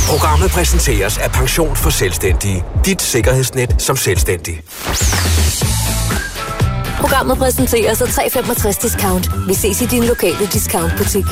Programmet præsenteres af Pension for Selvstændige. Dit sikkerhedsnet som selvstændig. Programmet præsenteres af 365 Discount. Vi ses i din lokale discountbutik.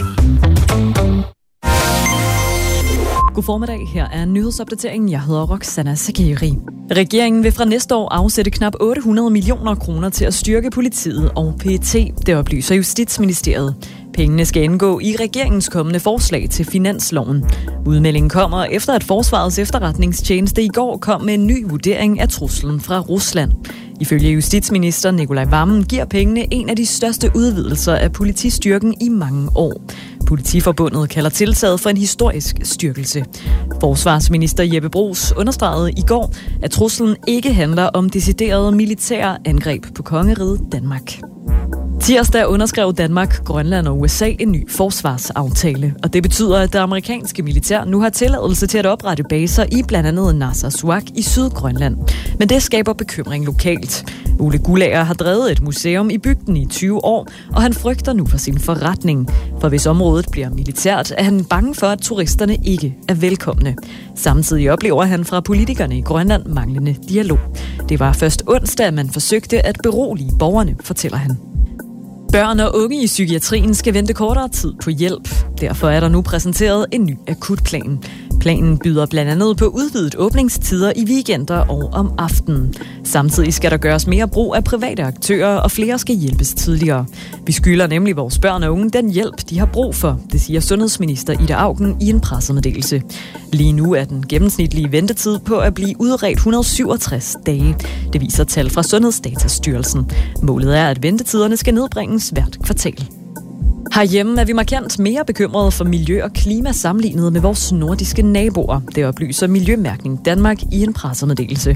God formiddag, her er nyhedsopdateringen. Jeg hedder Roxana Sagiri. Regeringen vil fra næste år afsætte knap 800 millioner kroner til at styrke politiet og PET, det oplyser Justitsministeriet. Pengene skal indgå i regeringens kommende forslag til finansloven. Udmeldingen kommer efter, at Forsvarets efterretningstjeneste i går kom med en ny vurdering af truslen fra Rusland. Ifølge justitsminister Nicolai Wammen giver pengene en af de største udvidelser af politistyrken i mange år. Politiforbundet kalder tiltaget for en historisk styrkelse. Forsvarsminister Jeppe Bruus understregede i går, at truslen ikke handler om deciderede militære angreb på kongeriget Danmark. Tirsdag underskrev Danmark, Grønland og USA en ny forsvarsaftale, og det betyder, at det amerikanske militær nu har tilladelse til at oprette baser i blandt andet Narsarsuaq i Sydgrønland. Men det skaber bekymring lokalt. Ole Gulager har drevet et museum i bygden i 20 år, og han frygter nu for sin forretning. For hvis området bliver militært, er han bange for, at turisterne ikke er velkomne. Samtidig oplever han fra politikerne i Grønland manglende dialog. Det var først onsdag, at man forsøgte at berolige borgerne, fortæller han. Børn og unge i psykiatrien skal vente kortere tid på hjælp. Derfor er der nu præsenteret en ny akutplan. Planen byder blandt andet på udvidet åbningstider i weekender og om aftenen. Samtidig skal der gøres mere brug af private aktører, og flere skal hjælpes tidligere. Vi skylder nemlig vores børn og unge den hjælp, de har brug for, det siger sundhedsminister Ida Auken i en pressemeddelelse. Lige nu er den gennemsnitlige ventetid på at blive udredt 167 dage. Det viser tal fra Sundhedsdatastyrelsen. Målet er, at ventetiderne skal nedbringes hvert kvartal. Herhjemme er vi markant mere bekymrede for miljø og klima sammenlignet med vores nordiske naboer. Det oplyser Miljømærkning Danmark i en pressemeddelelse.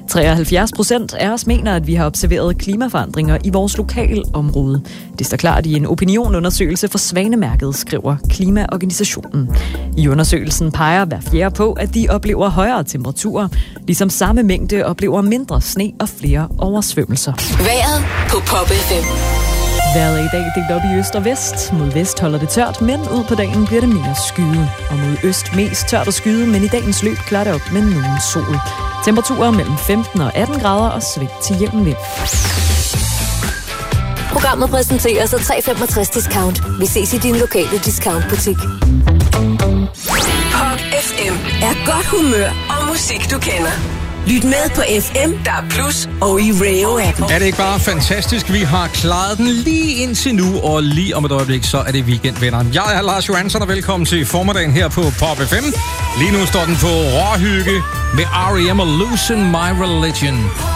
73% af os mener, at vi har observeret klimaforandringer i vores lokalområde. Det står klart i en opinionundersøgelse for Svanemærket, skriver Klimaorganisationen. I undersøgelsen peger hver fjerde på, at de oplever højere temperaturer, ligesom samme mængde oplever mindre sne og flere oversvømmelser. Vejret på Pop FM. Vejret er i dag delt op i øst og vest. Mod vest holder det tørt, men ud på dagen bliver det mere skyet. Og mod øst mest tørt og skyet, men i dagens løb klarer det op med nogen sol. Temperaturer mellem 15 og 18 grader og sving til jævn vind. Programmet præsenteres af 365 Discount. Vi ses i din lokale discountbutik. Pop FM er godt humør og musik, du kender. Lyt med på FM, der er Plus og i Rayo-appen. Er det ikke bare fantastisk? Vi har klaret den lige indtil nu, og lige om et øjeblik, så er det weekend, venner. Jeg er Lars Johansson, og velkommen til formiddagen her på Pop FM. Lige nu står den på råhygge med R.E.M. og Losing My Religion.